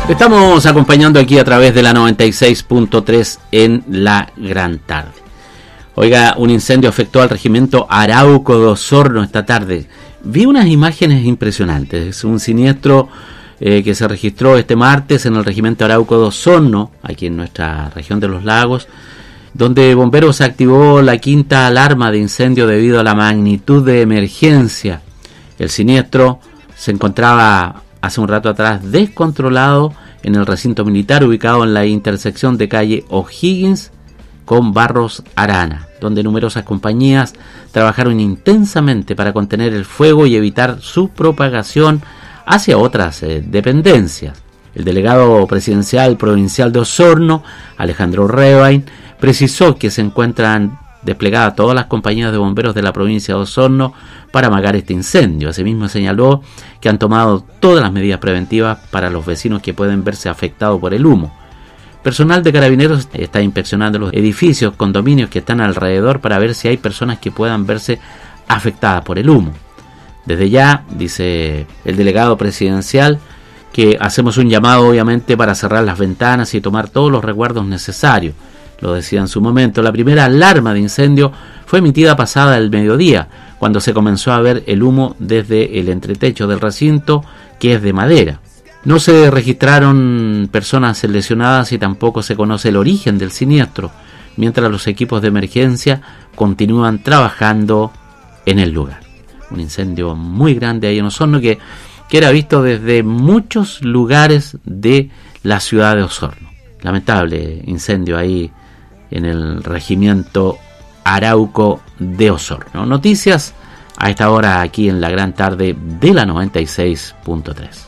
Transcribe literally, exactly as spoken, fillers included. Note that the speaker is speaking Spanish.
Estamos acompañando aquí a través de la noventa y seis punto tres en la gran tarde. Oiga, un incendio afectó al regimiento Arauco de Osorno esta tarde. Vi unas imágenes impresionantes. Es un siniestro eh, que se registró este martes en el regimiento Arauco de Osorno, aquí en nuestra región de los lagos, donde bomberos activó la quinta alarma de incendio debido a la magnitud de emergencia. El siniestro se encontraba hace un rato atrás descontrolado en el recinto militar ubicado en la intersección de calle O'Higgins con Barros Arana, donde numerosas compañías trabajaron intensamente para contener el fuego y evitar su propagación hacia otras eh, dependencias. El delegado presidencial provincial de Osorno, Alejandro Rebain, precisó que se encuentran desplegadas todas las compañías de bomberos de la provincia de Osorno para amagar este incendio. Asimismo señaló que han tomado todas las medidas preventivas para los vecinos que pueden verse afectados por el humo. Personal de Carabineros está inspeccionando los edificios, condominios que están alrededor para ver si hay personas que puedan verse afectadas por el humo. Desde ya, dice el delegado presidencial, que hacemos un llamado obviamente para cerrar las ventanas y tomar todos los resguardos necesarios. Lo decía en su momento, la primera alarma de incendio fue emitida pasada el mediodía, cuando se comenzó a ver el humo desde el entretecho del recinto, que es de madera. No se registraron personas lesionadas y tampoco se conoce el origen del siniestro, mientras los equipos de emergencia continúan trabajando en el lugar. Un incendio muy grande ahí en Osorno que, que era visto desde muchos lugares de la ciudad de Osorno. Lamentable incendio ahí en el regimiento Arauco de Osorno. Noticias a esta hora aquí en la gran tarde de la noventa y seis punto tres.